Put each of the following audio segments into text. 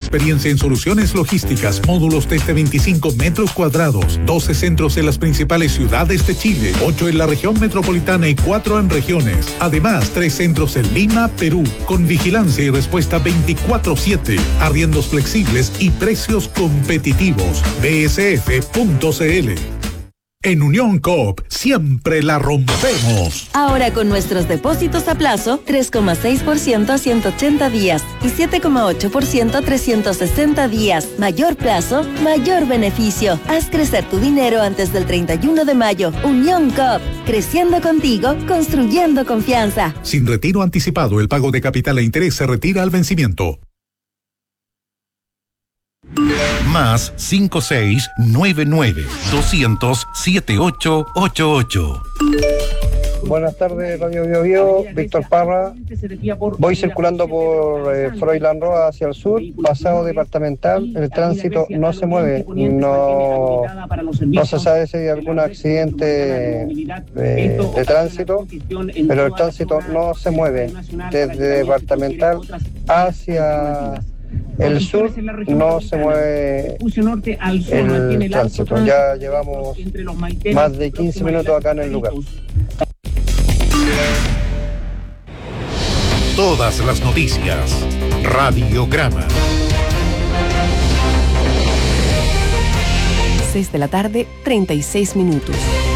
experiencia en soluciones logísticas, módulos desde 25 metros cuadrados, 12 centros en las principales ciudades de Chile, 8 en la región metropolitana y 4 en regiones. Además, 3 centros en Lima, Perú, con vigilancia y respuesta 24/7, arriendos flexibles y precios competitivos. bsf.cl. En Unión Coop siempre la rompemos. Ahora con nuestros depósitos a plazo, 3,6% a 180 días y 7,8% a 360 días. Mayor plazo, mayor beneficio. Haz crecer tu dinero antes del 31 de mayo. Unión Coop, creciendo contigo, construyendo confianza. Sin retiro anticipado, el pago de capital e interés se retira al vencimiento. Más 5699-200-7888. Buenas tardes, Radio Bio Bio, Víctor Parra. Voy circulando por Froilán Roa hacia el sur, pasado departamental, el tránsito no se mueve, no se sabe si hay algún accidente de tránsito, pero el tránsito no se mueve. Desde departamental hacia el sur no se mueve el tránsito. Ya llevamos más de 15 minutos acá en el lugar. Todas las noticias. Radiograma. 6 de la tarde, 36 minutos.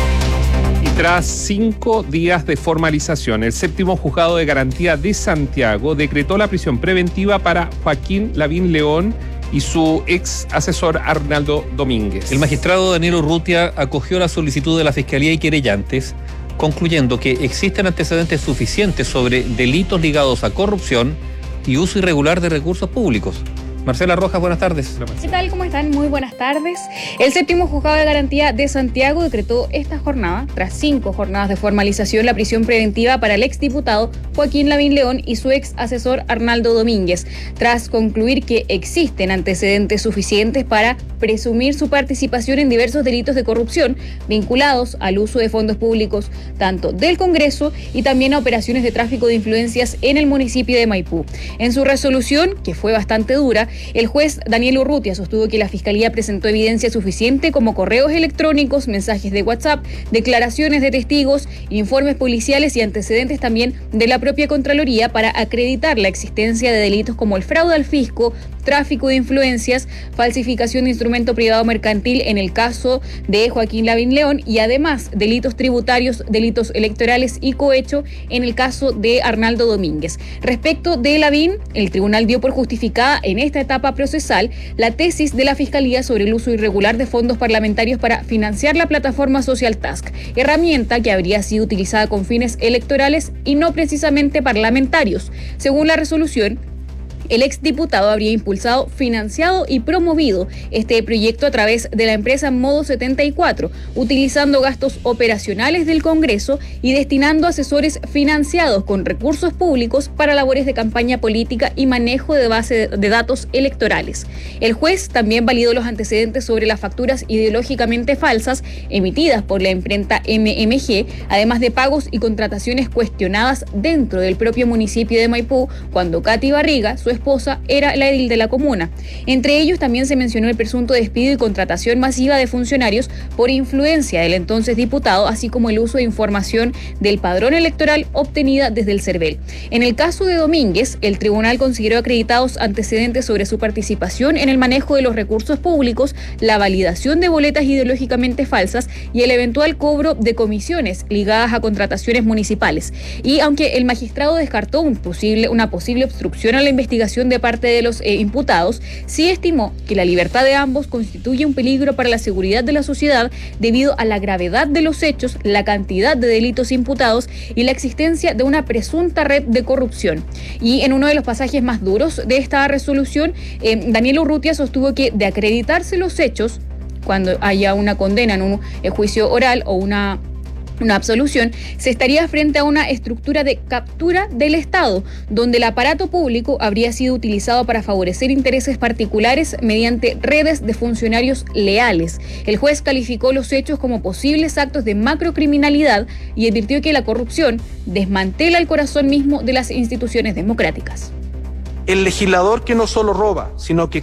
Tras 5 días de formalización, el séptimo juzgado de garantía de Santiago decretó la prisión preventiva para Joaquín Lavín León y su ex asesor Arnaldo Domínguez. El magistrado Daniel Urrutia acogió la solicitud de la Fiscalía y querellantes, concluyendo que existen antecedentes suficientes sobre delitos ligados a corrupción y uso irregular de recursos públicos. Marcela Rojas, buenas tardes. ¿Qué tal? ¿Cómo están? Muy buenas tardes. El séptimo juzgado de garantía de Santiago decretó esta jornada, tras 5 jornadas de formalización, la prisión preventiva para el exdiputado Joaquín Lavín León y su ex asesor Arnaldo Domínguez, tras concluir que existen antecedentes suficientes para presumir su participación en diversos delitos de corrupción vinculados al uso de fondos públicos, tanto del Congreso y también a operaciones de tráfico de influencias en el municipio de Maipú. En su resolución, que fue bastante dura, el juez Daniel Urrutia sostuvo que la Fiscalía presentó evidencia suficiente como correos electrónicos, mensajes de WhatsApp, declaraciones de testigos, informes policiales y antecedentes también de la propia Contraloría para acreditar la existencia de delitos como el fraude al fisco, tráfico de influencias, falsificación de instrumento privado mercantil en el caso de Joaquín Lavín León y además delitos tributarios, delitos electorales y cohecho en el caso de Arnaldo Domínguez. Respecto de Lavín, el tribunal dio por justificada en esta etapa procesal la tesis de la Fiscalía sobre el uso irregular de fondos parlamentarios para financiar la plataforma Social Task, herramienta que habría sido utilizada con fines electorales y no precisamente parlamentarios. Según la resolución, el exdiputado habría impulsado, financiado y promovido este proyecto a través de la empresa Modo 74, utilizando gastos operacionales del Congreso y destinando asesores financiados con recursos públicos para labores de campaña política y manejo de base de datos electorales. El juez también validó los antecedentes sobre las facturas ideológicamente falsas emitidas por la imprenta MMG, además de pagos y contrataciones cuestionadas dentro del propio municipio de Maipú, cuando Katy Barriga, su esposa, era la edil de la comuna. Entre ellos también se mencionó el presunto despido y contratación masiva de funcionarios por influencia del entonces diputado, así como el uso de información del padrón electoral obtenida desde el CERVEL. En el caso de Domínguez, el tribunal consideró acreditados antecedentes sobre su participación en el manejo de los recursos públicos, la validación de boletas ideológicamente falsas y el eventual cobro de comisiones ligadas a contrataciones municipales. Y aunque el magistrado descartó una posible obstrucción a la investigación de parte de los imputados, sí estimó que la libertad de ambos constituye un peligro para la seguridad de la sociedad debido a la gravedad de los hechos, la cantidad de delitos imputados y la existencia de una presunta red de corrupción. Y en uno de los pasajes más duros de esta resolución, Daniel Urrutia sostuvo que de acreditarse los hechos, cuando haya una condena en un juicio oral o una absolución, se estaría frente a una estructura de captura del Estado, donde el aparato público habría sido utilizado para favorecer intereses particulares mediante redes de funcionarios leales. El juez calificó los hechos como posibles actos de macrocriminalidad y advirtió que la corrupción desmantela el corazón mismo de las instituciones democráticas. El legislador que no solo roba, sino que